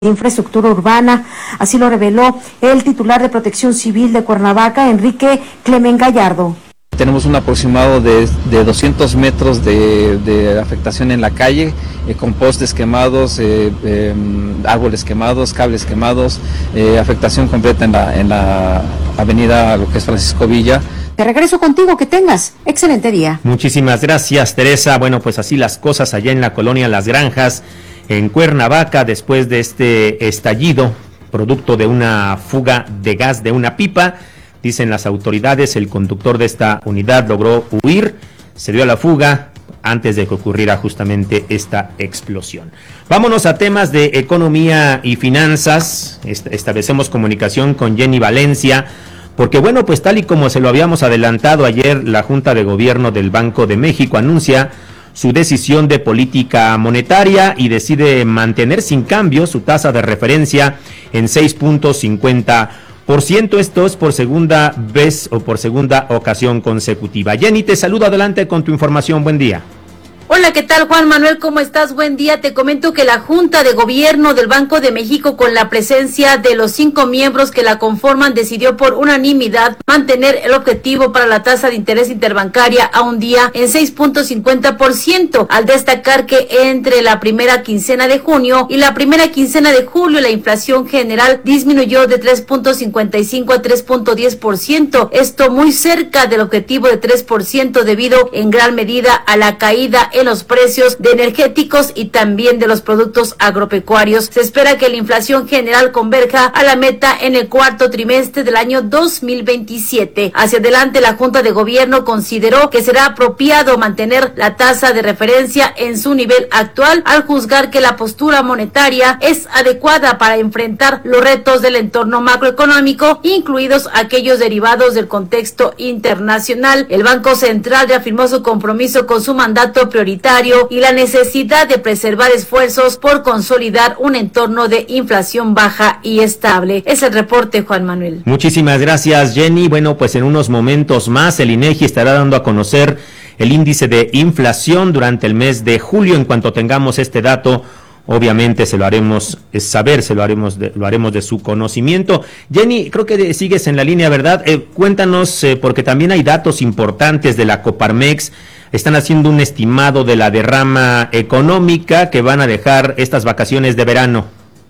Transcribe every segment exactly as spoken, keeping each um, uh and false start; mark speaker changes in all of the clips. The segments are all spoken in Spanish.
Speaker 1: infraestructura urbana. Así lo reveló el titular de Protección Civil de Cuernavaca, Enrique Clemen Gallardo.
Speaker 2: Tenemos un aproximado de, de doscientos metros de, de afectación en la calle, eh, con postes quemados, eh, eh, árboles quemados, cables quemados, eh, afectación completa en la, en la avenida, lo que es Francisco Villa.
Speaker 1: Te regreso contigo, que tengas excelente día.
Speaker 3: Muchísimas gracias, Teresa. Bueno, pues así las cosas allá en la colonia Las Granjas, en Cuernavaca, después de este estallido, producto de una fuga de gas de una pipa. Dicen las autoridades, el conductor de esta unidad logró huir, se dio a la fuga antes de que ocurriera justamente esta explosión. Vámonos a temas de economía y finanzas. Establecemos comunicación con Jenny Valencia, porque bueno, pues tal y como se lo habíamos adelantado ayer, la Junta de Gobierno del Banco de México anuncia su decisión de política monetaria y decide mantener sin cambio su tasa de referencia en seis punto cincuenta por ciento. Esto es por segunda vez o por segunda ocasión consecutiva. Jenny, te saludo, adelante con tu información. Buen día.
Speaker 4: Hola, ¿qué tal, Juan Manuel? ¿Cómo estás? Buen día. Te comento que la Junta de Gobierno del Banco de México, con la presencia de los cinco miembros que la conforman, decidió por unanimidad mantener el objetivo para la tasa de interés interbancaria a un día en seis punto cincuenta por ciento, al destacar que entre la primera quincena de junio y la primera quincena de julio la inflación general disminuyó de tres punto cincuenta y cinco a tres punto diez por ciento, esto muy cerca del objetivo de tres por ciento debido en gran medida a la caída en los precios de energéticos y también de los productos agropecuarios. Se espera que la inflación general converja a la meta en el cuarto trimestre del año dos mil veintisiete. Hacia adelante, la Junta de Gobierno consideró que será apropiado mantener la tasa de referencia en su nivel actual, al juzgar que la postura monetaria es adecuada para enfrentar los retos del entorno macroeconómico, incluidos aquellos derivados del contexto internacional. El Banco Central reafirmó su compromiso con su mandato prioritario y la necesidad de preservar esfuerzos por consolidar un entorno de inflación baja y estable. Es el reporte, Juan Manuel.
Speaker 3: Muchísimas gracias, Jenny. Bueno, pues en unos momentos más el INEGI estará dando a conocer el índice de inflación durante el mes de julio. En cuanto tengamos este dato, obviamente se lo haremos saber, se lo haremos de, lo haremos de su conocimiento. Jenny, creo que sigues en la línea, ¿verdad? Eh, cuéntanos, eh, porque también hay datos importantes de la Coparmex. Están haciendo un estimado de la derrama económica que van a dejar estas vacaciones de verano.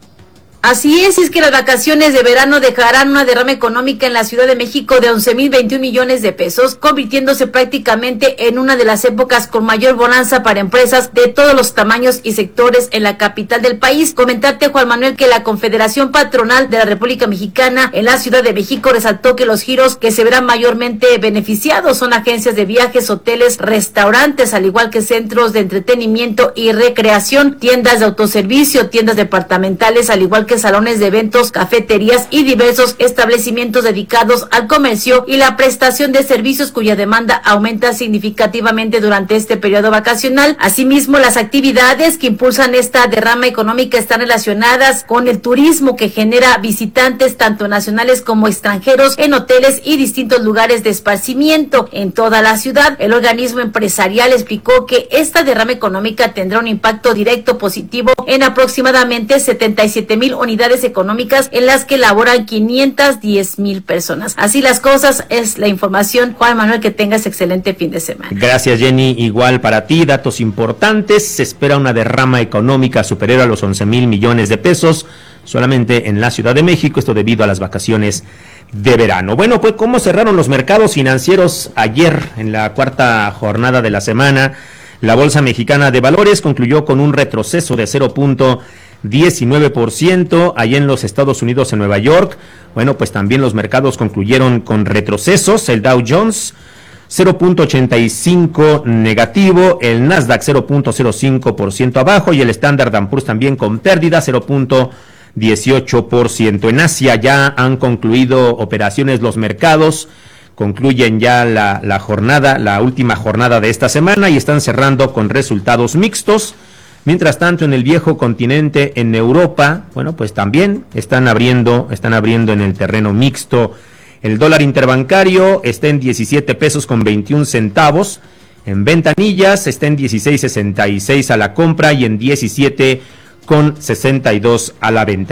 Speaker 4: Así es, es que las vacaciones de verano dejarán una derrama económica en la Ciudad de México de once mil veintiún millones de pesos, convirtiéndose prácticamente en una de las épocas con mayor bonanza para empresas de todos los tamaños y sectores en la capital del país. Comentarte, Juan Manuel, que la Confederación Patronal de la República Mexicana en la Ciudad de México resaltó que los giros que se verán mayormente beneficiados son agencias de viajes, hoteles, restaurantes, al igual que centros de entretenimiento y recreación, tiendas de autoservicio, tiendas departamentales, al igual que salones de eventos, cafeterías y diversos establecimientos dedicados al comercio y la prestación de servicios, cuya demanda aumenta significativamente durante este periodo vacacional. Asimismo, las actividades que impulsan esta derrama económica están relacionadas con el turismo, que genera visitantes tanto nacionales como extranjeros en hoteles y distintos lugares de esparcimiento en toda la ciudad. El organismo empresarial explicó que esta derrama económica tendrá un impacto directo positivo en aproximadamente setenta y siete mil unidades económicas, en las que laboran quinientas diez mil personas. Así las cosas, es la información. Juan Manuel, que tengas excelente fin de semana.
Speaker 3: Gracias, Jenny. Igual para ti, datos importantes. Se espera una derrama económica superior a los once mil millones de pesos solamente en la Ciudad de México, esto debido a las vacaciones de verano. Bueno, pues ¿cómo cerraron los mercados financieros ayer en la cuarta jornada de la semana? La Bolsa Mexicana de Valores concluyó con un retroceso de cero punto diecinueve por ciento allá en los Estados Unidos, en Nueva York. Bueno, pues también los mercados concluyeron con retrocesos. El Dow Jones cero punto ochenta y cinco negativo, el Nasdaq cero punto cero cinco por ciento abajo y el Standard and Poor's también con pérdida cero punto dieciocho por ciento. En Asia ya han concluido operaciones los mercados. Concluyen ya la, la jornada, la última jornada de esta semana, y están cerrando con resultados mixtos. Mientras tanto, en el viejo continente, en Europa, bueno, pues también están abriendo, están abriendo en el terreno mixto. El dólar interbancario está en diecisiete pesos con veintiún centavos. En ventanillas está en dieciséis sesenta y seis a la compra y en diecisiete con sesenta y dos a la venta.